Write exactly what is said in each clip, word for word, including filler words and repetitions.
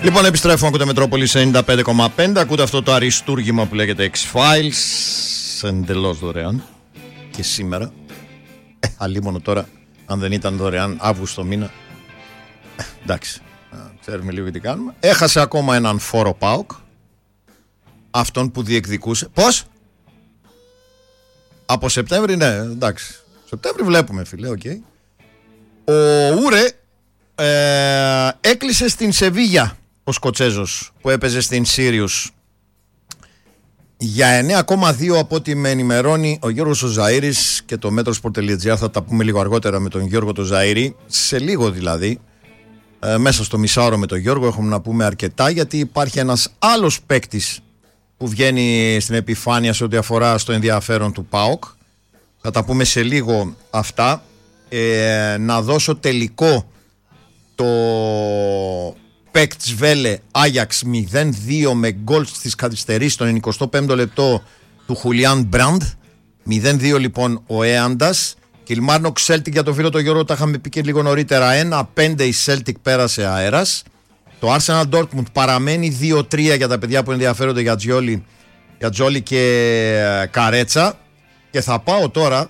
Λοιπόν, επιστρέφουμε, ακούτε Μετρόπολης ενενήντα πέντε κόμμα πέντε. Ακούτε αυτό το αριστούργημα που λέγεται X-Files. Εντελώς δωρεάν. Και σήμερα. Ε, αλίμονο τώρα, αν δεν ήταν δωρεάν Αύγουστο μήνα. Ε, εντάξει. Ξέρουμε λίγο τι κάνουμε. Έχασε ακόμα έναν φόρο ΠΑΟΚ. Αυτόν που διεκδικούσε. Πώς? Από Σεπτέμβρη, ναι, εντάξει. Σεπτέμβρη βλέπουμε, φίλε, οκ. Okay. Ο Ούρε ε, έκλεισε στην Σεβίγια, ο Σκοτσέζος, που έπαιζε στην Σύριους, για εννέα κόμμα δύο από ό,τι με ενημερώνει ο Γιώργος ο Ζαΐρης, και το Metrosport τελεία τζι άρ θα τα πούμε λίγο αργότερα με τον Γιώργο το Ζαΐρη, σε λίγο δηλαδή. Ε, μέσα στο μισάωρο με τον Γιώργο έχουμε να πούμε αρκετά, γιατί υπάρχει ένας άλλος παίκτης που βγαίνει στην επιφάνεια σε ό,τι αφορά στο ενδιαφέρον του ΠΑΟΚ. Θα τα πούμε σε λίγο αυτά. Ε, να δώσω τελικό το πέκ Βέλε Άγιαξ μηδέν δύο με γκολ στις καθυστερήσεις στον εικοστό πέμπτο λεπτό του Χουλιάν Μπραντ. μηδέν δύο λοιπόν ο Έαντας. Κιλμάρνοκ Σέλτικ, για το φίλο το Γιώργο, τα είχαμε πει και λίγο νωρίτερα. ένα πέντε η Σέλτικ πέρασε αέρας. Το Arsenal Dortmund παραμένει δύο τρία για τα παιδιά που ενδιαφέρονται για Τζιόλι, για Τζόλι και Καρέτσα. Και θα πάω τώρα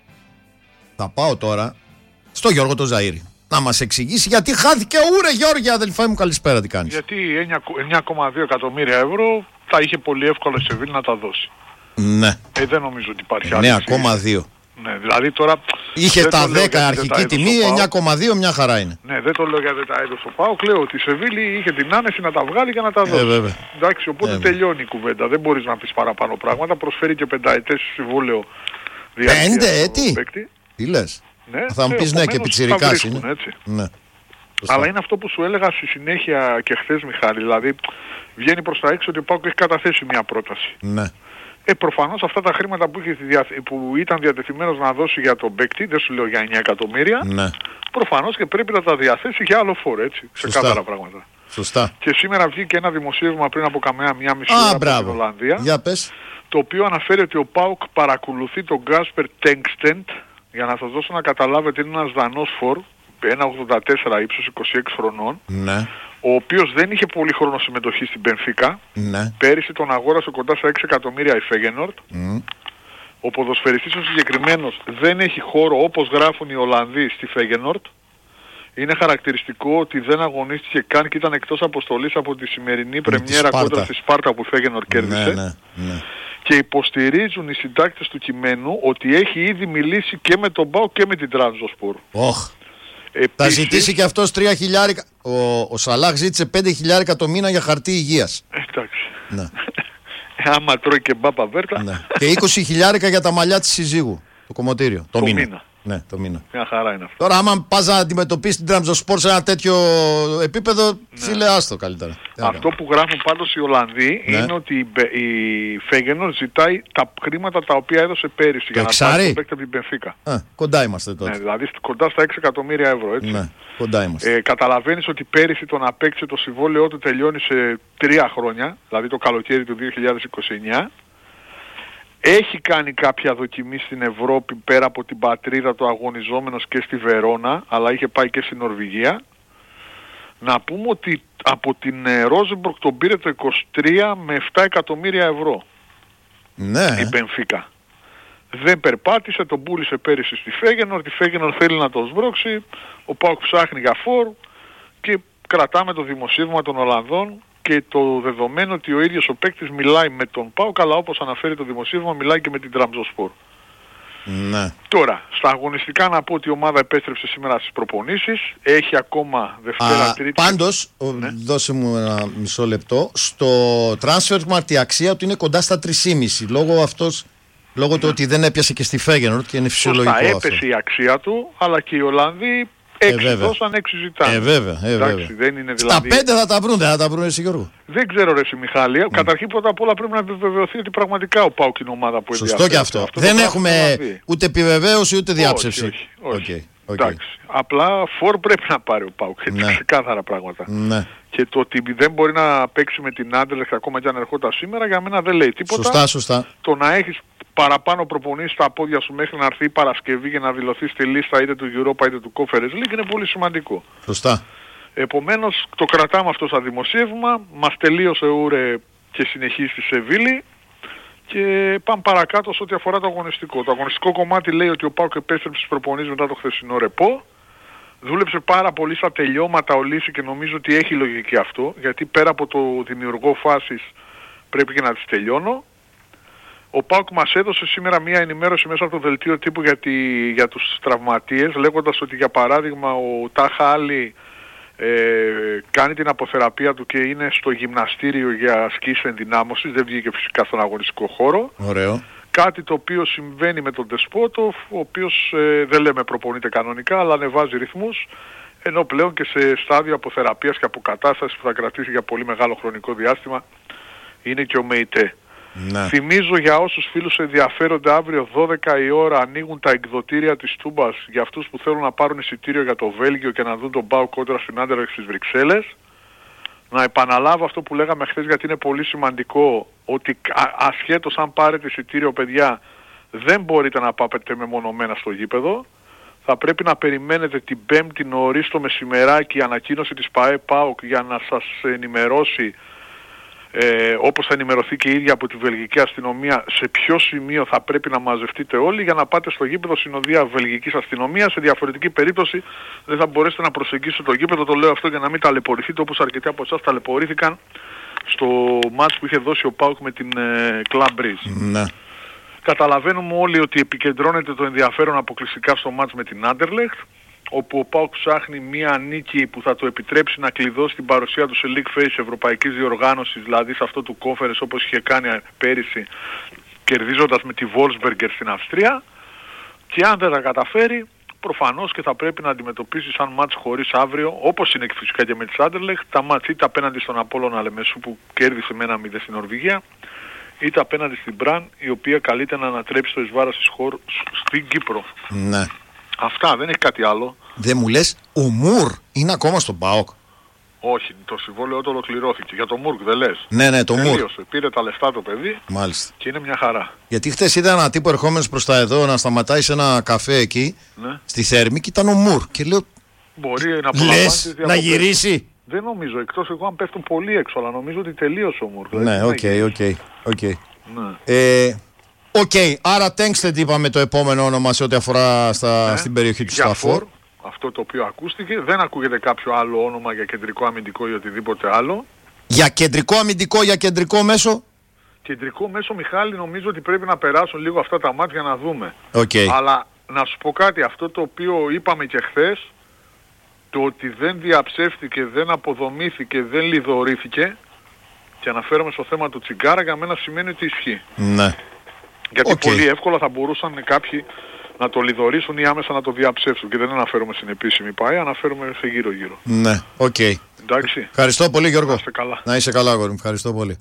Θα πάω τώρα στο Γιώργο το Ζαΐρη να μας εξηγήσει γιατί χάθηκε ο Ούρε. Γιώργη, αδελφέ μου, καλησπέρα, τι κάνεις? Γιατί εννέα κόμμα δύο εκατομμύρια ευρώ θα είχε πολύ εύκολα η Σεβίλη να τα δώσει. Ναι. Ε, δεν νομίζω ότι υπάρχει εννέα κόμμα δύο. Ναι, δηλαδή τώρα... Είχε τα δέκα αρχική τιμή, εννέα κόμμα δύο μια χαρά είναι. Ναι, δεν το λέω γιατί τα έδωσε ο ΠΑΟΚ, λέω ότι η Σεβίλη είχε την άνεση να τα βγάλει και να τα δώσει. Ε, βέβαια. Εντάξει, οπότε ε, τελειώνει η κουβέντα. Δεν μπορείς να πεις παραπάνω πράγματα. Προσφέρει και πενταετές συμβόλαιο διάρκεια. Πέντε έτη? Τι λες? Ναι, θα μου πεις ναι, και πιτσιρικάς είναι. Έτσι. Ναι. Αλλά είναι αυτό που σου έλεγα στη συνέχεια και χθες, Μιχάλη. Δηλαδή βγαίνει προς τα έξω ότι ο ΠΑΟΚ έχει καταθέσει μια πρόταση. Ναι. Ε, προφανώς αυτά τα χρήματα που, είχε, που ήταν διατεθειμένος να δώσει για τον παίκτη, δεν σου λέω για εννέα εκατομμύρια, ναι, προφανώς και πρέπει να τα διαθέσει για άλλο φόρο, έτσι, ξεκάθαρα πράγματα. Σωστά. Και σήμερα βγήκε ένα δημοσίευμα πριν από καμιά μια μισή ώρα από την Ολλανδία, για πες, το οποίο αναφέρει ότι ο ΠΑΟΚ παρακολουθεί τον Γκάσπερ Τέγκστεντ, για να σας δώσω να καταλάβετε, είναι ένας Δανός φορ, ένα ογδόντα τέσσερα ύψος, είκοσι έξι χρονών, ναι, ο οποίος δεν είχε πολύ χρόνο συμμετοχή στην Μπενφίκα. Ναι. Πέρυσι τον αγόρασε κοντά στα έξι εκατομμύρια η Φέγενορτ. Mm. Ο ποδοσφαιριστής ο συγκεκριμένος δεν έχει χώρο, όπως γράφουν οι Ολλανδοί, στη Φέγενορτ. Είναι χαρακτηριστικό ότι δεν αγωνίστηκε καν και ήταν εκτός αποστολής από τη σημερινή πρεμιέρα κόντρα στη Σπάρτα που η Φέγενορτ κέρδισε. Ναι, ναι, ναι. Και υποστηρίζουν οι συντάκτες του κειμένου ότι έχει ήδη μιλήσει και με τον ΠΑΟΚ και με την Τρανζοσπορ. Oh. Επίσης, θα ζητήσει και αυτός τρία χιλιάρικα. Ο, ο Σαλάχ ζήτησε πέντε χιλιάρικα το μήνα για χαρτί υγείας. Εντάξει. Ναι. Άμα τρώει και μπάπα βέρτα. Ναι. Και είκοσι χιλιάρικα για τα μαλλιά της συζύγου. Το κομμωτήριο. Το, το μήνα. μήνα. Ναι, το μήνα. Μια χαρά είναι αυτό. Τώρα, άμα πας να αντιμετωπίσεις την Τραμζοσπορ σε ένα τέτοιο επίπεδο, ναι, φίλε, άστο καλύτερα. Αυτό που γράφουν πάντως οι Ολλανδοί, ναι, είναι ότι η Φέγενορ ζητάει τα χρήματα τα οποία έδωσε πέρυσι το για εξάρι? Να πάρει το παίκτη από την Μπενφίκα. Α, κοντά είμαστε τότε. Ναι, δηλαδή κοντά στα έξι εκατομμύρια ευρώ, έτσι. Ναι, κοντά είμαστε. Ε, καταλαβαίνεις ότι πέρυσι τον απέκτησε, το συμβόλαιό του τελειώνει σε τρία χρόνια, δηλαδή το καλοκαίρι του δύο χιλιάδες είκοσι εννέα. Έχει κάνει κάποια δοκιμή στην Ευρώπη πέρα από την πατρίδα του αγωνιζόμενος και στη Βερόνα, αλλά είχε πάει και στην Νορβηγία. Να πούμε ότι από την Ρόζεμπουργκ τον πήρε το είκοσι τρία με επτά εκατομμύρια ευρώ. Ναι. Η Μπενφίκα. Δεν περπάτησε, τον πούλησε πέρυσι στη Φέγενορ, τη Φέγενορ θέλει να τον σμπρώξει, ο ΠΑΟΚ ψάχνει για φόρ και κρατάμε το δημοσίευμα των Ολλανδών και το δεδομένο ότι ο ίδιος ο παίκτης μιλάει με τον ΠΑΟΚ, αλλά όπως αναφέρει το δημοσίευμα μιλάει και με την Τραμζοσπορ. Ναι. Τώρα, στα αγωνιστικά να πω ότι η ομάδα επέστρεψε σήμερα στις προπονήσεις, έχει ακόμα Δευτέρα, Α, Τρίτη. Πάντως, ναι, δώσε μου ένα μισό λεπτό, στο Transfermarkt η αξία του είναι κοντά στα τρία κόμμα πέντε, λόγω αυτός... Λόγω ναι. του ότι δεν έπιασε και στη Φέγενορτ και είναι φυσιολογικό αυτό. Σωστά, έπεσε η αξία του, αλλά και οι Ολλανδοί έξι ε, δώσαν, έξι ζητάνε. Ε, βέβαια, ε, Εντάξει, βέβαια. δεν είναι δηλαδή... Στα πέντε θα τα βρουν, δεν θα τα βρουν εσύ Γιώργο? Δεν ξέρω ρε εσύ Μιχάλη. Mm. Καταρχήν πρώτα απ' όλα πρέπει να επιβεβαιωθεί ότι πραγματικά ο ΠΑΟΚ είναι ομάδα που ενδιαφέρει. Σωστό και αυτό. αυτό δεν έχουμε ούτε επιβεβαίωση ούτε διάψευση. Όχι, όχι, όχι. Okay, okay. Εντάξει. Απλά φόρ πρέπει να πάρει ο ΠΑΟΚ. Έτσι, ναι, ξεκάθαρα πράγματα. Ναι. Και το ότι δεν μπορεί να παίξει με την Άντερλεχτ ακόμα και αν ερχόταν σήμερα, για μένα δεν λέει τίποτα. Σωστά, σωστά. Το να έχεις παραπάνω προπονήσεις στα πόδια σου μέχρι να έρθει η Παρασκευή για να δηλωθεί στη λίστα είτε του Europa είτε του Conference League είναι πολύ σημαντικό. Σωστά. Επομένως το κρατάμε αυτό σαν δημοσίευμα, μας τελείωσε ούρε και συνεχίζει στη Σεβίλη και πάμε παρακάτω σε ό,τι αφορά το αγωνιστικό. Το αγωνιστικό κομμάτι λέει ότι ο ΠΑΟΚ επέστρεψε στις προπονήσεις μετά το χθεσινό ρεπό. Δούλεψε πάρα πολύ στα τελειώματα ο Λύση και νομίζω ότι έχει λογική αυτό, γιατί πέρα από το δημιουργώ φάσεις πρέπει και να τις τελειώνω. Ο ΠΑΟΚ μας έδωσε σήμερα μία ενημέρωση μέσα από το δελτίο τύπου για, τη, για τους τραυματίες, λέγοντας ότι για παράδειγμα ο Τάχα Άλλη ε, κάνει την αποθεραπεία του και είναι στο γυμναστήριο για ασκήσεις ενδυνάμωσης, δεν βγήκε φυσικά στον αγωνιστικό χώρο. Ωραίο. Κάτι το οποίο συμβαίνει με τον Ντεσπότοφ, ο οποίος ε, δεν λέμε προπονείται κανονικά, αλλά ανεβάζει ρυθμούς, ενώ πλέον και σε στάδιο αποθεραπείας και αποκατάστασης που θα κρατήσει για πολύ μεγάλο χρονικό διάστημα είναι και ο ΜΕΙΤΕ. Ναι. Θυμίζω για όσους φίλους ενδιαφέρονται, αύριο δώδεκα η ώρα ανοίγουν τα εκδοτήρια της Τούμπας για αυτούς που θέλουν να πάρουν εισιτήριο για το Βέλγιο και να δουν τον ΠΑΟΚ κόντρα στην Άντερλεχτ στις Βρυξέλλες. Να επαναλάβω αυτό που λέγαμε χθες, γιατί είναι πολύ σημαντικό, ότι ασχέτως αν πάρετε εισιτήριο, παιδιά, δεν μπορείτε να πάτε μεμονωμένα στο γήπεδο. Θα πρέπει να περιμένετε την Πέμπτη νωρίς το μεσημεράκι η ανακοίνωση της ΠΑΕ ΠΑΟΚ για να σας ενημερώσει, ε, όπως θα ενημερωθεί και η ίδια από τη βελγική αστυνομία, σε ποιο σημείο θα πρέπει να μαζευτείτε όλοι για να πάτε στο γήπεδο συνοδεία βελγικής αστυνομίας. Σε διαφορετική περίπτωση δεν θα μπορέσετε να προσεγγίσετε το γήπεδο. Το λέω αυτό για να μην ταλαιπωρηθείτε, όπως αρκετοί από εσάς ταλαιπωρήθηκαν στο μάτς που είχε δώσει ο ΠΑΟΚ με την ε, Club Breeze. Ναι. Καταλαβαίνουμε όλοι ότι επικεντρώνεται το ενδιαφέρον αποκλειστικά στο μάτς με την Άντερλεχτ, όπου ο ΠΑΟΚ ψάχνει μία νίκη που θα του επιτρέψει να κλειδώσει την παρουσία του σε League Phase ευρωπαϊκής διοργάνωσης, δηλαδή σε αυτό του Conference όπως είχε κάνει πέρυσι, κερδίζοντας με τη Wolfsberger στην Αυστρία. Και αν δεν τα καταφέρει, προφανώς και θα πρέπει να αντιμετωπίσει σαν μάτς χωρίς αύριο, όπως είναι και φυσικά και με τις Άντερλεχτ, τα μάτς είτε απέναντι στον Απόλλωνα Λεμεσού που κέρδισε με ένα μηδέν στην Νορβηγία, είτε απέναντι στην Μπραν, η οποία καλείται να ανατρέψει το εις βάρος της χώρου στην Κύπρο. Ναι. Αυτά, δεν έχει κάτι άλλο. Δεν μου λες, ο Μουρ είναι ακόμα στον ΠΑΟΚ? Όχι, το συμβόλαιο του ολοκληρώθηκε. Για το Μουρκ δεν λες? Ναι, ναι, το Μουρ. Πήρε τα λεφτά το παιδί. Μάλιστα. Και είναι μια χαρά. Γιατί χθες είδα ένα τύπο ερχόμενος προς τα εδώ να σταματάει σε ένα καφέ εκεί, ναι, στη Θέρμη, και ήταν ο Μουρ. Και λέω, μπορεί να λες να γυρίσει? Δεν νομίζω, εκτός εγώ αν πέφτουν πολύ έξω, αλλά νομίζω ότι τελείωσε ο Μουρκ. Ναι, οκ, οκ, οκ. Οκ, άρα Τέγκστεντ είπαμε το επόμενο όνομα σε ό,τι αφορά στα, ναι, στην περιοχή του Σταφόρ. Αυτό το οποίο ακούστηκε. Δεν ακούγεται κάποιο άλλο όνομα για κεντρικό αμυντικό ή οτιδήποτε άλλο. Για κεντρικό αμυντικό, για κεντρικό μέσο? Κεντρικό μέσο, Μιχάλη, νομίζω ότι πρέπει να περάσουν λίγο αυτά τα μάτια να δούμε. Okay. Αλλά να σου πω κάτι, αυτό το οποίο είπαμε και χθες, το ότι δεν διαψεύτηκε, δεν αποδομήθηκε, δεν λιδωρήθηκε, και αναφέρομαι στο θέμα του Τσιγκάρα, για μένα σημαίνει ότι ισχύει. Ναι. Γιατί okay. πολύ εύκολα θα μπορούσαν κάποιοι να το λιδωρήσουν ή άμεσα να το διαψεύσουν. Και δεν αναφέρομαι στην επίσημη ΠΑΕ, αναφέρομαι σε γύρω-γύρω. Ναι, οκ. Okay. Εντάξει. Ευχαριστώ πολύ, Γιώργο. Να είσαι καλά. Να είσαι καλά, αγόρι μου. Ευχαριστώ πολύ.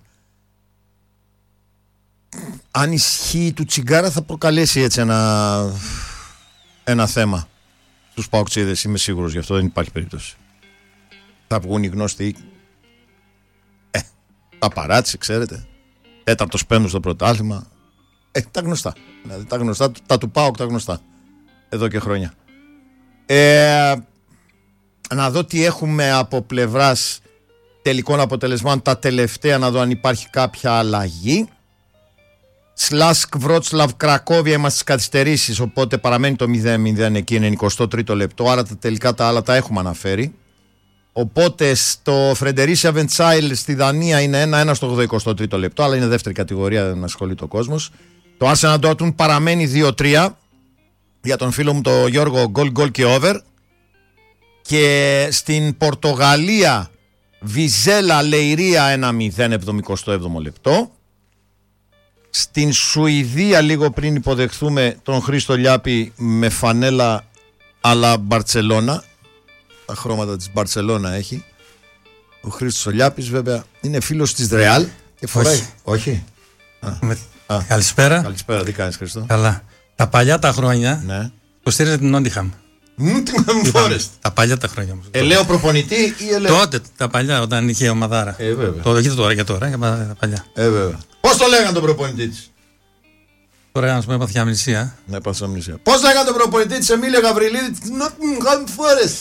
Αν ισχύει του Τσιγκάρα θα προκαλέσει έτσι ένα, ένα θέμα στους παοξίδες, είμαι σίγουρος, γι' αυτό δεν υπάρχει περίπτωση. Θα βγουν οι γνωστοί. Ε, τα παράτηση, ξέρετε. Τέταρτος πέμπτος στο πρωτάθλημα. Ε, τα γνωστά. Δηλαδή, τα γνωστά, τα του ΠΑΟΚ τα γνωστά. Εδώ και χρόνια. Ε, να δω τι έχουμε από πλευράς τελικών αποτελεσμάτων τα τελευταία, να δω αν υπάρχει κάποια αλλαγή. Σλάσκ Βρότσλαβ Κρακόβια, είμαστε στις καθυστερήσεις, οπότε παραμένει το μηδέν μηδέν εκεί, είναι εικοστό τρίτο λεπτό, άρα τα τελικά τα άλλα τα έχουμε αναφέρει. Οπότε στο Φρεντερίσια Βεντσάιλ στη Δανία είναι ένα ένα στο εικοστό τρίτο λεπτό, αλλά είναι δεύτερη κατηγορία, δεν ασχολείται ο κόσμος. Το Arsenal Dortmund παραμένει δύο τρία για τον φίλο μου τον Γιώργο, γκολ γκολ και over. Και στην Πορτογαλία Βιζέλα Λεϊρία ένα μηδέν εβδομηκοστό έβδομο λεπτό. Στην Σουηδία, λίγο πριν υποδεχθούμε τον Χρήστο Λιάπη με φανέλα αλλά Μπαρτσελώνα, τα χρώματα της Μπαρτσελώνα έχει. Ο Χρήστος Λιάπης βέβαια είναι φίλος της Ρεάλ και φοράει. Όχι, Όχι? Α. Με... Α. Καλησπέρα. Καλησπέρα, τι κάνεις, Χρήστο? Καλά. Τα παλιά τα χρόνια, ναι, υποστήριζα την Νόντιχαμ. Μου την φορές. Τα παλιά τα χρόνια μου. Ελέω προπονητή ή ελέω? Τότε, τα παλιά, όταν είχε ομαδάρα. Ε, βέβαια. Το όχι τώρα, για τώρα, για τα παλιά. Ε, βέβαια. Πώς το λέγανε τον προπονητή της? Τώρα να σου πω, έπαθε αμνησία. Ναι, έπαθε αμνησία. Πώς λέγανε τον προπονητή της Εμίλια Γαβριλίδη της Νότιγχαμ Φορεστ?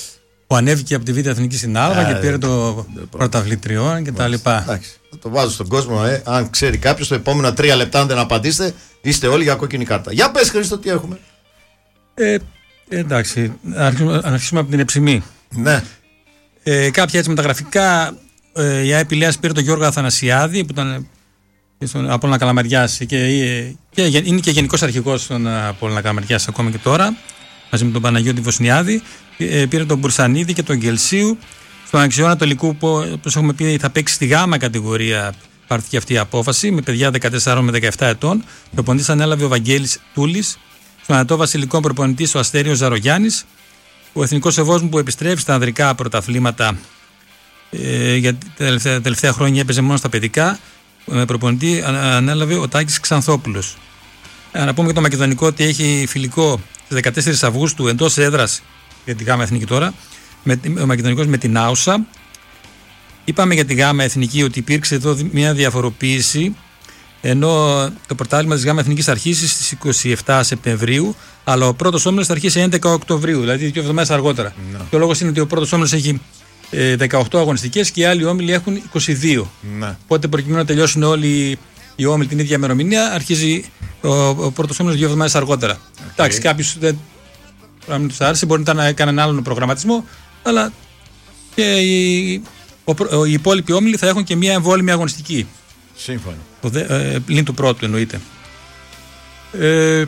που ανέβηκε από τη Β' Εθνική στην Α και πήρε το πρωταθλητριών και τα λοιπά. Εντάξει, θα το βάζω στον κόσμο. Ε. Αν ξέρει κάποιο, το επόμενα τρία λεπτά, αν δεν απαντήσετε, είστε όλοι για κόκκινη κάρτα. Για πες, Χρήστο, τι έχουμε. Ε, εντάξει, να αρχίσουμε από την Εψημή. Ναι. Ε, κάποια έτσι μεταγραφικά. Ε, η ΑΕΠ Ηλέας πήρε τον Γιώργο Αθανασιάδη που ήταν στον Απόλλωνα Καλαμαριάς και, και είναι και γενικός αρχηγός στον Απόλλωνα Καλαμαριάς ακόμα και τώρα, μαζί με τον Παναγιώτη Βοσνιάδη. Ε, πήρε τον Μπουρσανίδη και τον Γκελσίου. Στον Αξιώνα Ανατολικού, που όπως έχουμε πει, θα παίξει στη γάμα κατηγορία, πάρθηκε αυτή η απόφαση με παιδιά δεκατέσσερα με δεκαεπτά ετών. Προπονητής ανέλαβε ο Βαγγέλης Τούλης. Στον Ανατό Βασιλικό προπονητής ο Αστέριος Ζαρογιάννης. Ο εθνικός ευός μου που επιστρέφει στα ανδρικά πρωταθλήματα. Ε, γιατί τα τελευταία, τελευταία χρόνια έπαιζε μόνο στα παιδικά. Με προπονητή ανέλαβε ο Τάκης Ξανθόπουλος. Ε, να πούμε και το μακεδονικό ότι έχει φιλικό στις δεκατέσσερις Αυγούστου εντός έδρας για τη ΓΑΜΑ Εθνική τώρα. Με, ο μακεδονικός με την Άουσα. Είπαμε για τη ΓΑΜΑ Εθνική ότι υπήρξε εδώ μια διαφοροποίηση. Ενώ το πρωτάθλημα της ΓΑΜΑ Εθνικής θα αρχίσει στις είκοσι επτά Σεπτεμβρίου, αλλά ο πρώτος όμιλος θα αρχίσει έντεκα Οκτωβρίου, δηλαδή δύο εβδομάδες αργότερα. No. Και ο λόγος είναι ότι ο πρώτος όμιλος έχει ε, δεκαοκτώ αγωνιστικές και οι άλλοι όμιλοι έχουν είκοσι δύο. No. Οπότε προκειμένου να τελειώσουν όλοι οι όμιλοι την ίδια ημερομηνία, αρχίζει ο, ο πρώτος όμιλος δύο εβδομάδες αργότερα. Okay. Εντάξει, κάποιος δεν να μην τους άρεσε, μπορεί να έκανε έναν άλλον προγραμματισμό, αλλά και οι, ο, ο, οι υπόλοιποι όμιλοι θα έχουν και μια εμβόλυμη αγωνιστική. Σύμφωνα. Ε, πλην του πρώτου εννοείται. Ε,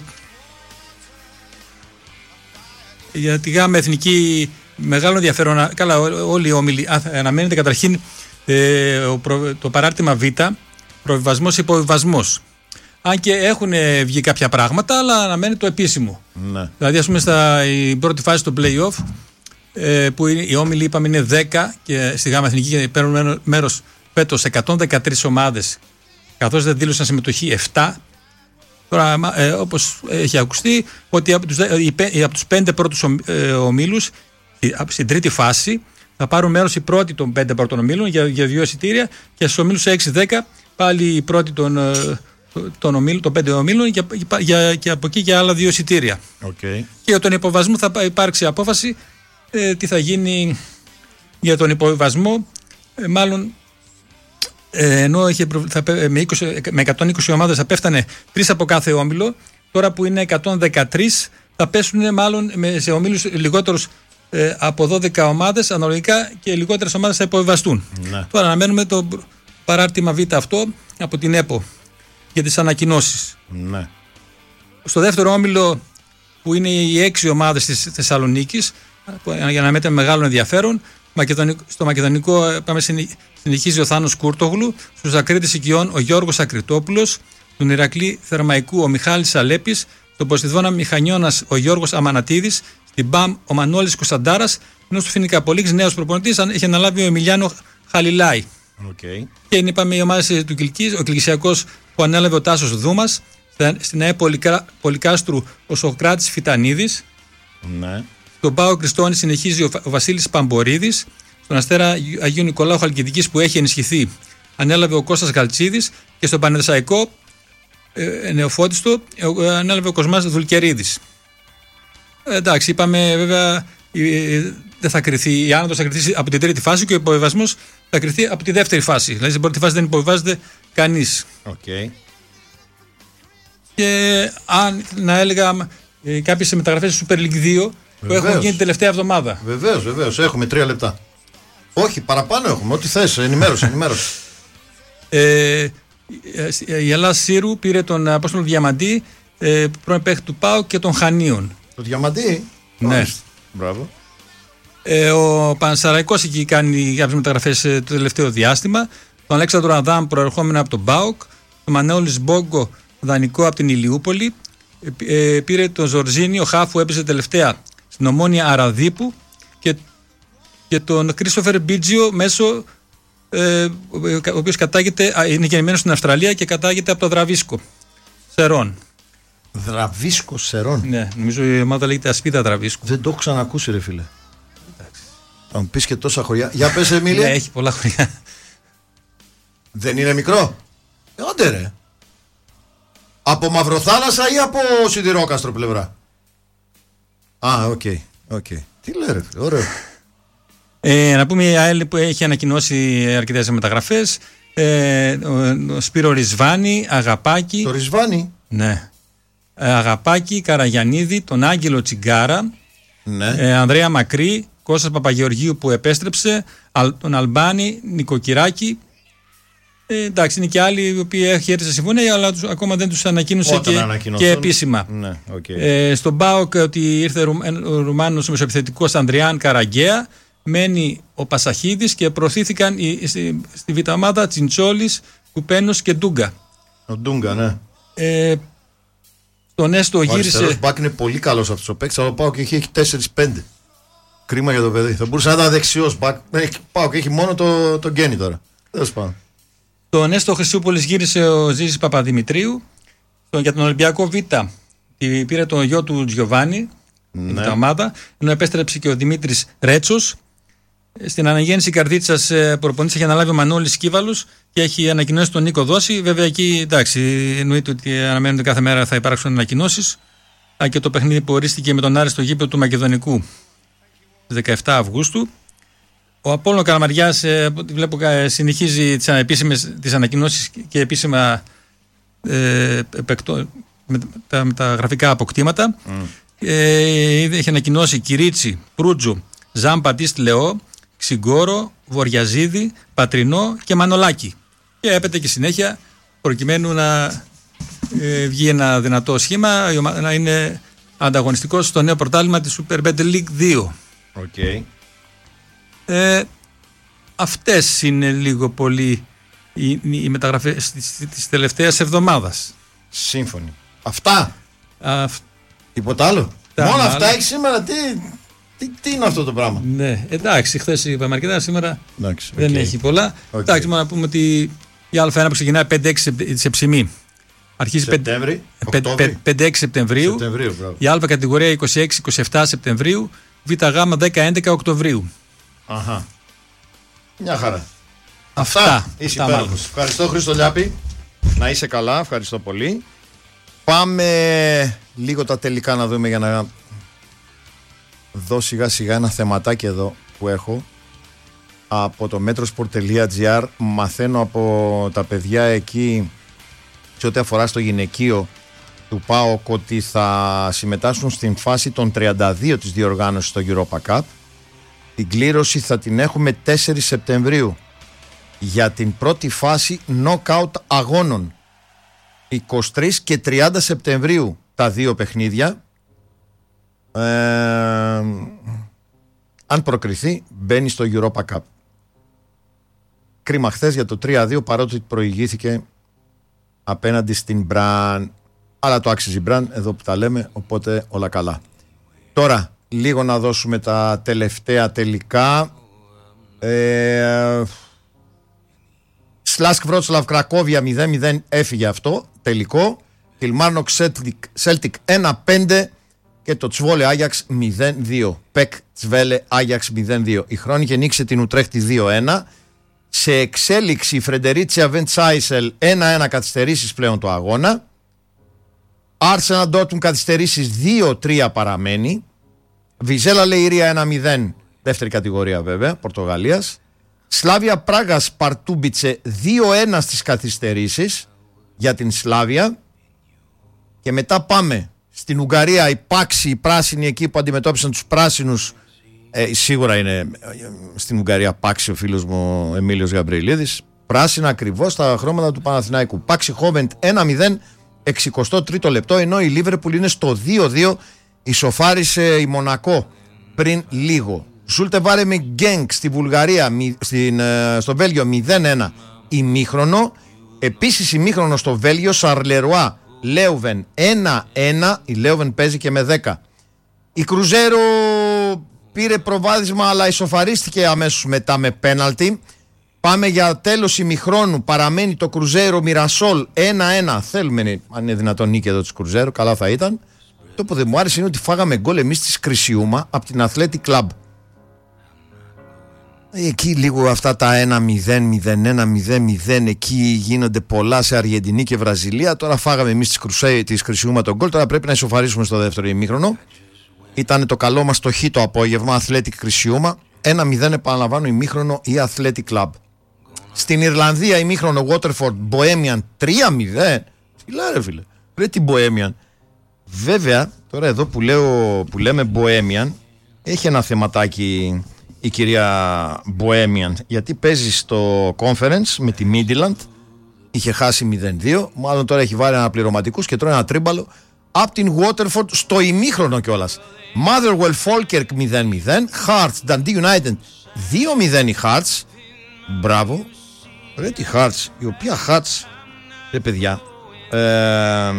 για τη ΓΑΜΑ Εθνική μεγάλο ενδιαφέρον. Καλά, όλοι οι όμιλοι. Αναμένεται καταρχήν ε, ο, το παράρτημα Β, προβιβασμός υποβιβασμός. Αν και έχουν βγει κάποια πράγματα, αλλά αναμένεται το επίσημο. Ναι. Δηλαδή, ας πούμε, στα, η πρώτη φάση του play-off, ε, που οι όμιλοι είπαμε είναι δέκα και στη ΓΑΜΑ Εθνική παίρνουν μέρος φέτος εκατόν δεκατρείς ομάδες, καθώς δεν δήλωσαν συμμετοχή επτά. Τώρα, ε, όπως έχει ακουστεί, ότι από τους, ε, από τους πέντε πρώτους ε, ομίλους στην τρίτη φάση θα πάρουν μέρος οι πρώτοι των πέντε πρώτων ομίλων για, για δύο εισιτήρια, και στους ομίλους έξι δέκα πάλι οι πρώτοι των, των, ομίλων, των πέντε ομίλων για, για, και από εκεί για άλλα δύο εισιτήρια. Okay. Και για τον υποβασμό θα υπάρξει απόφαση ε, τι θα γίνει για τον υποβασμό, ε, μάλλον. Ε, ενώ είχε προ... θα, με, είκοσι, με εκατόν είκοσι ομάδες θα πέφτανε τρεις από κάθε όμιλο, τώρα που είναι εκατόν δεκατρείς θα πέσουν μάλλον με, σε ομίλους λιγότερους ε, από δώδεκα ομάδες αναλογικά, και λιγότερες ομάδες θα υποβιβαστούν. Ναι. Τώρα αναμένουμε το παράρτημα Β αυτό από την ΕΠΟ για τις ανακοινώσεις. Ναι. Στο δεύτερο όμιλο, που είναι οι έξι ομάδες της Θεσσαλονίκης, για να μέτε μεγάλο ενδιαφέρον, στο μακεδονικό πάμε συνεχίζει ο Θάνος Κούρτογλου, στους Ακρίτες Οικειών ο Γιώργος Ακριτόπουλος, στον Ηρακλή Θερμαϊκού ο Μιχάλης Αλέπης, στον Ποσειδώνα Μηχανιώνας ο Γιώργος Αμανατίδης, στην ΠΑΜ ο Μανώλης Κωνσταντάρας, ενώ στο Φοινικαπολίξ νέος προπονητής έχει αναλάβει ο Εμιλιάνο Χαλιλάη. Okay. Και είναι, είπαμε, οι ομάδες του Κιλκής, ο Κιλκισιακός που ανέλαβε ο Τάσος Δούμας, στην ΑΕ Πολυκάστρου ο Σοκράτης Φιτανίδης. Ναι. Στον ΠΑΟ Κριστόνη συνεχίζει ο Βασίλης Παμπορίδης. Στον Αστέρα Αγίου Νικολάου Χαλκιδικής, που έχει ενισχυθεί, ανέλαβε ο Κώστας Γαλτσίδης, και στον Πανεδεσσαϊκό ε, νεοφώτιστο ε, ανέλαβε ο Κοσμάς Δουλκερίδης. Ε, εντάξει, είπαμε βέβαια ε, δεν θα κριθεί, η άνοδος θα κριθεί από την τρίτη φάση και ο υποβιβασμός θα κριθεί από τη δεύτερη φάση. Δηλαδή στην πρώτη φάση δεν υποβιβάζεται κανείς. Okay. Και αν να έλεγα ε, κάποιες μεταγραφές στη Super League δύο που έχουν γίνει την τελευταία εβδομάδα. Βεβαίως, βεβαίως. Έχουμε τρία λεπτά. Όχι, παραπάνω έχουμε. Ό,τι θες. Ενημέρωση, ενημέρωση. Ε, η Ελλάδα Σύρου πήρε τον Απόστολο Διαμαντή, ε, πρώην παίκτη του ΠΑΟ και των Χανίων. Το Διαμαντή. Ναι. Μπράβο. Ε, ο Πανσαραϊκός εκεί κάνει κάποιες μεταγραφές ε, το τελευταίο διάστημα. Τον Αλέξανδρο Αδάμ, προερχόμενο από τον ΠΑΟΚ. Τον Μανέολης Μπόγκο, δανεικό από την Ηλιούπολη. Ε, ε, πήρε τον Ζορζίνη, ο Χάφου έπαιζε τελευταία στην Ομόνια Αραδίπου, και, και τον Κρίστοφερ Μπίτζιο μέσω, ε, ο οποίος κατάγεται, είναι γεννημένος στην Αυστραλία και κατάγεται από το Δραβίσκο Σερών. Δραβίσκο Σερών. Ναι, νομίζω η ομάδα λέγεται Ασπίδα Δραβίσκο. Δεν το έχω ξανακούσει, ρε φίλε. Θα μου πεις και τόσα χωριά. Για πες, Εμίλια. Ναι, έχει πολλά χωριά. Δεν είναι μικρό? Ε, άντε ρε. Από Μαυροθάλασσα ή από Σιδηρόκαστρο πλευρά? Α, οκ. Okay, okay. Τι λέει ρε φίλε, ωραίο. Ε, να πούμε η ΑΕΛ που έχει ανακοινώσει αρκετές μεταγραφές. Ε, ο, ο Σπύρο Ρισβάνη, Αγαπάκη. Το Ρισβάνη. Ναι. Ε, Αγαπάκη, Καραγιαννίδη, τον Άγγελο Τσιγκάρα, ναι. ε, Ανδρέα Μακρύ, Κώστας Παπαγεωργίου που επέστρεψε, αλ, τον Αλμπάνη, Νικοκυράκη. Ε, εντάξει, είναι και άλλοι οι οποίοι έχουν έρθει σε συμφωνία, αλλά τους, ακόμα δεν τους ανακοίνωσε και, και επίσημα. Ναι, okay. ε, στον ΠΑΟΚ ότι ήρθε ο Ρουμάνος μεσοεπιθετικός Ανδριάν Καραγκαία, μένει ο Πασαχίδης και προωθήθηκαν οι, στη, στη β' ομάδα Τσιντσόλης, Κουπένος και Ντούγκα. Ο Ντούγκα, ναι. Ε, τον Έστω γύρισε. Ο αριστερός μπακ είναι πολύ καλός αυτός ο παίκτης, αλλά ο ΠΑΟΚ έχει, έχει τέσσερα πέντε. Κρίμα για το παιδί. Θα μπορούσε να ήταν δεξιός μπακ. ΠΑΟΚ έχει μόνο το, το Γκένι τώρα. Τέλος πάντων. Τον Έστω Χρυσούπολης γύρισε ο Ζήσης Παπαδημητρίου. Τον, για τον Ολυμπιακό Β πήρε τον γιο του Τζιοβάνι, ναι. την ομάδα, ενώ επέστρεψε και ο Δημήτρης Ρέτσος. Στην αναγέννηση Καρδίτσας προπονητής έχει αναλάβει ο Μανώλης Κύβαλος και έχει ανακοινώσει τον Νίκο Δώση. Βέβαια εκεί εντάξει, εννοείται ότι αναμένονται κάθε μέρα θα υπάρξουν ανακοινώσεις. Αν και το παιχνίδι που ορίστηκε με τον Άρη στο γήπεδο του Μακεδονικού στις δεκαεφτά Αυγούστου. Ο Απόλλων Καλαμαριάς ε, βλέπω συνεχίζει τις επίσημες τις ανακοινώσεις και επίσημα ε, επεκτώ, με, τα, με τα γραφικά αποκτήματα. Mm. Ε, έχει ανακοινώσει Κυρίτσι, Προύτζο, Ζαν Πατίστ Λεό, Ξυγκόρο, Βοριαζίδη, Πατρινό και Μανολάκη. Και έπεται και συνέχεια προκειμένου να ε, βγει ένα δυνατό σχήμα, να είναι ανταγωνιστικός στο νέο πρωτάθλημα της Super Bet League δύο. Okay. Ε, αυτές είναι λίγο πολύ οι, οι μεταγραφές της, της τελευταίας εβδομάδας. Σύμφωνοι. Αυτά. Αυ... Τίποτα άλλο. Μόνο μάλλον. Αυτά έχει σήμερα. Τι, τι, τι είναι αυτό το πράγμα. Ναι, εντάξει, χθες είπαμε αρκετά, σήμερα εντάξει, δεν okay. έχει πολλά. Okay. Εντάξει, μόνο να πούμε ότι η Α1 που ξεκινάει πέντε έξι της Εψημή αρχίζει πέντε έξι Σεπτεμβρίου. Σεπτεμβρίου η Α κατηγορία είκοσι έξι είκοσι επτά Σεπτεμβρίου. Β' Γ δέκα έντεκα Οκτωβρίου. Αχα. Μια χαρά. Αυτά. Αυτά. Είσαι υπέροχος. Ευχαριστώ Χρήστο Λιάπη. Να είσαι καλά. Ευχαριστώ πολύ. Πάμε λίγο τα τελικά να δούμε για να δω σιγά σιγά ένα θεματάκι εδώ που έχω από το metrosport τελεία gr. Μαθαίνω από τα παιδιά εκεί σε ό,τι αφορά στο γυναικείο του ΠΑΟΚ ότι θα συμμετάσχουν στην φάση των τριάντα δύο της διοργάνωσης στο Europa Cup. Την κλήρωση θα την έχουμε τέσσερις Σεπτεμβρίου για την πρώτη φάση knockout αγώνων. είκοσι τρεις και τριάντα Σεπτεμβρίου τα δύο παιχνίδια. Ε, αν προκριθεί μπαίνει στο Europa Cup. Κρίμα χθες για το τρία δύο παρότι προηγήθηκε απέναντι στην Μπραν. Αλλά το άξιζε η Μπραν εδώ που τα λέμε, οπότε όλα καλά. Τώρα λίγο να δώσουμε τα τελευταία τελικά. ε, Σλάσκ Βρότσλαβ Κρακόβια μηδέν μηδέν έφυγε αυτό τελικό. Κιλμάρνοκ Σέλτικ ένα πέντε και το Τσβόλε Άγιαξ μηδέν δύο. Πεκ Τσβέλε Άγιαξ μηδέν δύο. Η Χρόνικε νίκησε την Ουτρέχτη δύο ένα. Σε εξέλιξη η Φρεντερίτσια Βεντσάισελ ένα ένα καθυστερήσεις πλέον το αγώνα. Άρσενα Ντόρτμουντ καθυστερήσεις δύο τρία παραμένει. Βιζέλα Λεϊρία ένα μηδέν, δεύτερη κατηγορία βέβαια, Πορτογαλίας. Σλάβια Πράγας Παρτούμπιτσε δύο ένα στις καθυστερήσεις για την Σλάβια. Και μετά πάμε στην Ουγγαρία, οι Πάξοι, οι πράσινοι εκεί που αντιμετώπισαν τους πράσινους. Ε, σίγουρα είναι στην Ουγγαρία Πάξοι ο φίλος μου ο Εμίλιος Γαμπριλίδης. Πράσινα ακριβώς τα χρώματα του Παναθηναϊκού. Πάξοι Χόβεντ ένα μηδέν, εξηκοστό τρίτο λεπτό, ενώ η Λίβερπουλ είναι στο δύο δύο. Ισοφάρισε η Μονακό πριν λίγο. Ζούλτε Βάρεμι Γκένγκ στη Βουλγαρία, στην, στο Βέλγιο μηδέν ένα ημίχρονο. Επίσης ημίχρονο στο Βέλγιο, Σαρλερουά Λέουβεν ένα ένα. Η Λέουβεν παίζει και με δέκα. Η Κρουζέρο πήρε προβάδισμα αλλά ισοφαρίστηκε αμέσως μετά με πέναλτι. Πάμε για τέλος ημιχρόνου. Παραμένει το Κρουζέρο Μιρασόλ ένα ένα. Θέλουμε, αν είναι δυνατόν, νίκη εδώ της Κρουζέρο, καλά θα ήταν. Το που δεν μου άρεσε είναι ότι φάγαμε γκολ εμείς της Κρυσιούμα από την Athletic Club. Εκεί λίγο αυτά τα ένα μηδέν, μηδέν ένα, μηδέν μηδέν εκεί γίνονται πολλά σε Αργεντινή και Βραζιλία. Τώρα φάγαμε εμείς της Κρυσιούμα τον γκολ. Τώρα πρέπει να ισοφαρίσουμε στο δεύτερο ημίχρονο. Ήταν το καλό μας το χ το απόγευμα, Athletic Κρυσιούμα. ένα μηδέν επαναλαμβάνω ημίχρονο η Athletic Club. Στην Ιρλανδία ημίχρονο Waterford Bohemian τρία μηδέν. Τι λέει ρε φίλε, ρε την Bohemian. Βέβαια τώρα εδώ που, λέω, που λέμε Bohemian έχει ένα θεματάκι η κυρία Bohemian, γιατί παίζει στο Conference με τη Midland, είχε χάσει μηδέν δύο, μάλλον τώρα έχει βάλει αναπληρωματικούς και τρώει ένα τρίμπαλο από την Waterford στο ημίχρονο κιόλας. Motherwell Falkirk μηδέν μηδέn, Hearts Dundee United δύο μηδέν οι Hearts. Μπράβο ρε τη Hearts, η οποία Hearts ρε παιδιά ε,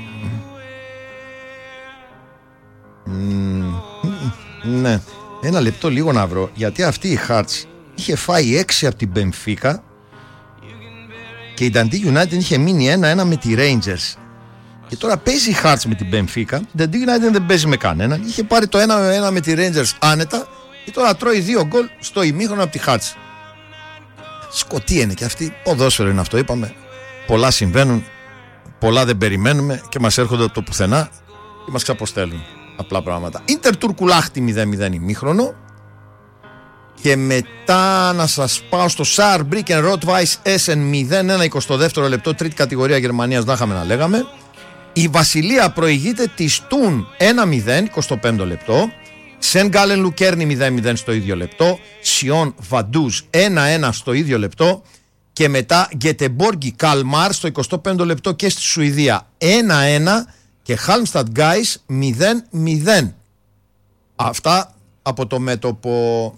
μ, ναι, ένα λεπτό λίγο να βρω, γιατί αυτή η Hearts είχε φάει έξι από την Benfica και η Dundee United είχε μείνει ένα ένα με τη Rangers. Και τώρα παίζει η Hearts με την Benfica. Η Dundee United δεν παίζει με κανέναν. Είχε πάρει το ένα ένα με τη Rangers άνετα και τώρα τρώει δύο γκολ στο ημίχρονο από τη Hearts. Σκοτία είναι και αυτή. Ποδόσφαιρο είναι αυτό, είπαμε. Πολλά συμβαίνουν, πολλά δεν περιμένουμε και μας έρχονται από το πουθενά και μας ξαποστέλνουν. Απλά πράγματα. Ίντερ Τουρκουλάχτη μηδέν μηδέν ημίχρονο. Και μετά να σας πάω στο Saarbrücken Rot-Weiss Essen μηδέν ένα εικοστό δεύτερο λεπτό, τρίτη κατηγορία Γερμανίας, να είχαμε να λέγαμε. Η Βασιλεία προηγείται τη Στουν ένα μηδέν, εικοστό πέμπτο λεπτό. Σεν Γκάλεν Λουκέρνη μηδέν μηδέν στο ίδιο λεπτό. Σιόν Βαντούζ ένα ένα στο ίδιο λεπτό. Και μετά Γκετεμπόργκη Καλμάρ στο εικοστό πέμπτο λεπτό και στη Σουηδία ένα ένα. Και Χάλμσταντ Γκάις μηδέν μηδέν. Αυτά από το μέτωπο.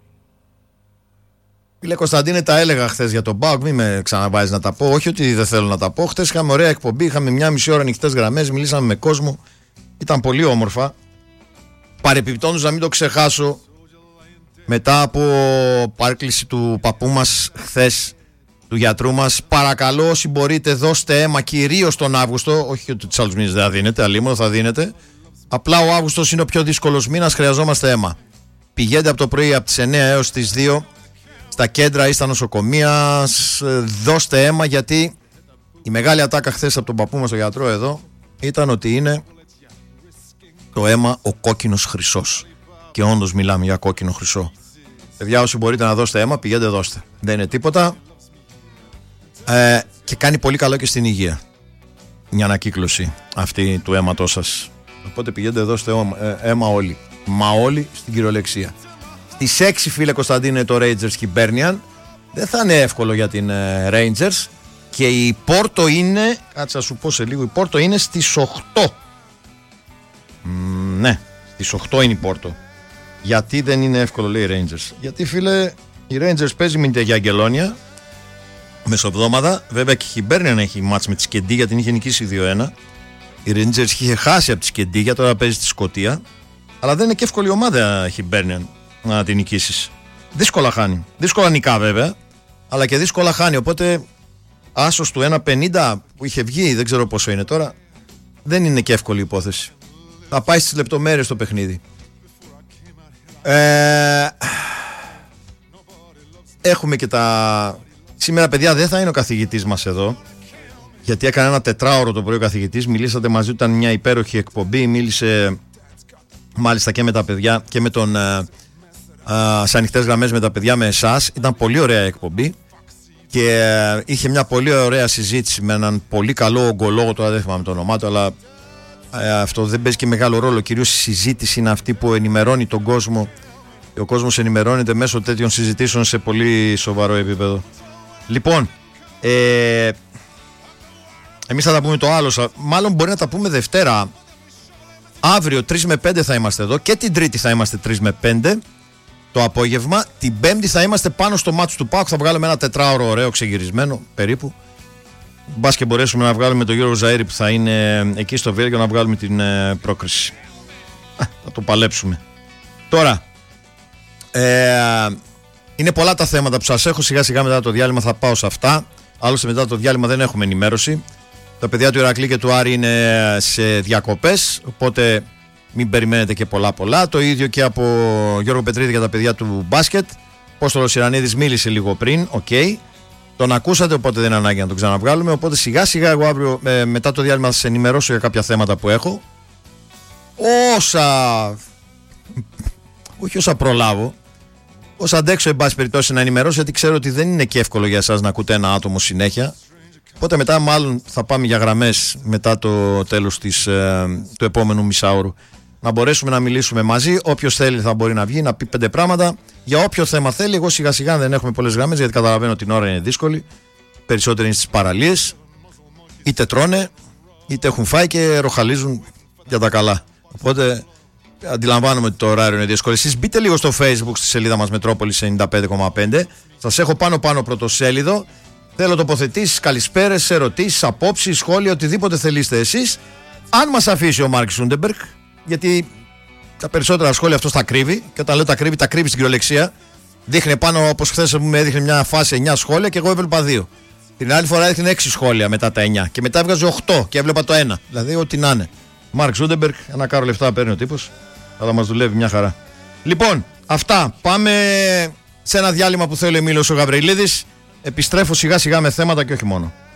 Φίλε Κωνσταντίνε, τα έλεγα χθες για τον ΠΑΟΚ, μην με ξαναβάζεις να τα πω. Όχι ότι δεν θέλω να τα πω. Χθες είχαμε ωραία εκπομπή, είχαμε μια μισή ώρα ανοιχτές γραμμές, μιλήσαμε με κόσμο. Ήταν πολύ όμορφα. Παρεπιπτόντως, να μην το ξεχάσω, μετά από πάρκληση του παππού μας χθες, του γιατρού μας, παρακαλώ όσοι μπορείτε δώστε αίμα κυρίως τον Αύγουστο. Όχι ότι τους άλλους μήνες δεν θα δίνετε, αλλήμον θα δίνετε. Απλά ο Αύγουστος είναι ο πιο δύσκολος μήνας, χρειαζόμαστε αίμα. Πηγαίνετε από το πρωί από τις εννιά έως τις δύο στα κέντρα ή στα νοσοκομεία, δώστε αίμα, γιατί η μεγάλη ατάκα χθες από τον παππού μας τον γιατρό εδώ ήταν ότι είναι το αίμα ο κόκκινος χρυσός. Και όντως μιλάμε για κόκκινο χρυσό. Παιδιά, όσοι μπορείτε να δώσετε αίμα, πηγαίνετε δώστε. Δεν είναι τίποτα. Ε, και κάνει πολύ καλό και στην υγεία μια ανακύκλωση αυτή του αίματός σας. Οπότε πηγαίνετε δώστε αίμα όλοι. Μα όλοι στην κυριολεξία. Στις έξι, φίλε Κωνσταντίνε, το Rangers Hibernian. Δεν θα είναι εύκολο για την uh, Rangers. Και η Πόρτο είναι, κάτσε να σου πω σε λίγο, η Πόρτο είναι στις οκτώ. Mm, ναι, στις οκτώ είναι η Πόρτο. Γιατί δεν είναι εύκολο, λέει η Rangers? Γιατί, φίλε, η Rangers παίζει με την Αγγελόνια μεσοβδόμαδα. Βέβαια και η Hibernian έχει μάτς με τη Σκεντίγια, την είχε νικήσει δύο ένα. Η Rangers είχε χάσει από τη Σκεντίγια, τώρα παίζει στη Σκωτία. Αλλά δεν είναι και εύκολη ομάδα η Hibernian να την νικήσεις. Δύσκολα χάνει. Δύσκολα νικά βέβαια, αλλά και δύσκολα χάνει. Οπότε άσος του ένα πενήντα που είχε βγει, δεν ξέρω πόσο είναι τώρα, δεν είναι και εύκολη υπόθεση. Θα πάει στις λεπτομέρειες το παιχνίδι. Ε, έχουμε και τα... Σήμερα, παιδιά, δεν θα είναι ο καθηγητής μας εδώ, γιατί έκανε ένα τετράωρο το πρωί ο καθηγητής. Μιλήσατε μαζί του, ήταν μια υπέροχη εκπομπή. Μίλησε μάλιστα και με τα παιδιά και με τον... Uh, σε ανοιχτές γραμμές με τα παιδιά, με εσάς. Ήταν πολύ ωραία εκπομπή και uh, είχε μια πολύ ωραία συζήτηση με έναν πολύ καλό ογκολόγο. Τώρα δεν θυμάμαι το όνομά του, αλλά uh, αυτό δεν παίζει και μεγάλο ρόλο. Κυρίως η συζήτηση είναι αυτή που ενημερώνει τον κόσμο. Ο κόσμος ενημερώνεται μέσω τέτοιων συζητήσεων σε πολύ σοβαρό επίπεδο. Λοιπόν, ε, εμείς θα τα πούμε το άλλο. Μάλλον μπορεί να τα πούμε Δευτέρα. Αύριο τρεις με πέντε θα είμαστε εδώ και την Τρίτη θα είμαστε τρεις με πέντε το απόγευμα. Την Πέμπτη θα είμαστε πάνω στο μάτσο του ΠΑΟΚ. Θα βγάλουμε ένα τετράωρο ωραίο ξεγυρισμένο περίπου. Μπας και μπορέσουμε να βγάλουμε τον Γιώργο Ζαΐρη που θα είναι εκεί στο Βέλγιο, να βγάλουμε την ε, πρόκριση. Α, θα το παλέψουμε. Τώρα, ε, είναι πολλά τα θέματα που σας έχω. Σιγά σιγά μετά το διάλειμμα θα πάω σε αυτά. Άλλωστε μετά το διάλειμμα δεν έχουμε ενημέρωση. Τα παιδιά του Ηρακλή και του Άρη είναι σε διακοπές, οπότε μην περιμένετε και πολλά πολλά. Το ίδιο και από Γιώργο Πετρίδη για τα παιδιά του μπάσκετ. Πόστολος Ιρανίδης μίλησε λίγο πριν, οκ. Okay. Τον ακούσατε, οπότε δεν είναι ανάγκη να τον ξαναβγάλουμε. Οπότε σιγά σιγά εγώ αύριο ε, μετά το διάλειμμα θα σας ενημερώσω για κάποια θέματα που έχω. Όσα... όχι όσα προλάβω. Ως αντέξω, εν πάση περιπτώσει, να ενημερώσω, γιατί ξέρω ότι δεν είναι και εύκολο για εσάς να ακούτε ένα άτομο συνέχεια. Οπότε μετά, μάλλον, θα πάμε για γραμμές μετά το τέλος της, ε, του επόμενου μισάωρου. Να μπορέσουμε να μιλήσουμε μαζί. Όποιος θέλει θα μπορεί να βγει, να πει πέντε πράγματα. Για όποιο θέμα θέλει. Εγώ σιγά σιγά δεν έχουμε πολλές γραμμές, γιατί καταλαβαίνω ότι την ώρα είναι δύσκολη. Περισσότεροι είναι στις παραλίες. Είτε τρώνε, είτε έχουν φάει και ροχαλίζουν για τα καλά. Οπότε αντιλαμβάνομαι ότι το ωράριο είναι δύσκολο. Εσείς μπείτε λίγο στο Facebook στη σελίδα μας Μετρόπολης ενενήντα πέντε κόμμα πέντε. Σας έχω πάνω-πάνω πρωτοσέλιδο. Θέλω τοποθετήσεις, καλησπέρες, ερωτήσεις, απόψεις, σχόλια, οτιδήποτε θελήσετε εσείς. Αν μας αφήσει ο Μάρκ Ζούντεμπεργκ, γιατί τα περισσότερα σχόλια αυτός τα κρύβει. Και όταν λέω τα κρύβει, τα κρύβει στην κυριολεξία. Δείχνει πάνω, όπως χθες μου έδειχνε μια φάση εννιά σχόλια και εγώ έβλεπα δύο. Την άλλη φορά έδειχνε έξι σχόλια μετά τα εννιά. Και μετά έβγαζε οκτώ και έβλεπα το ένα. Δηλαδή, ό,τι να είναι. Μάρκ Ζούντεμπεργκ, ένα κάρο λεφτά παίρνει ο τύπος. Αλλά μας δουλεύει μια χαρά. Λοιπόν, αυτά. Πάμε σε ένα διάλειμμα που θέλει ο Εμίλιος ο Γαβριλίδης. Επιστρέφω σιγά σιγά με θέματα και όχι μόνο.